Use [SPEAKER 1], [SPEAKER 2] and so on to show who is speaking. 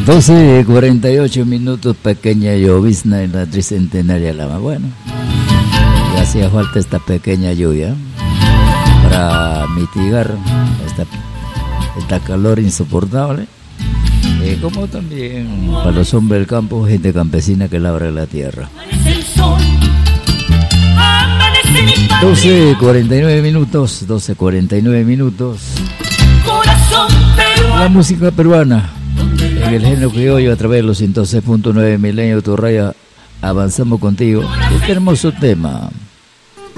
[SPEAKER 1] 12:48, pequeña llovizna en la tricentenaria Lama. Bueno, ya hacía falta esta pequeña lluvia para mitigar esta calor insoportable, como también para los hombres del campo, gente campesina que labra la tierra. 12:49 minutos. La música peruana en el género criollo a través de los 106.9 Milenio, tu raya. Avanzamos contigo. Este hermoso tema.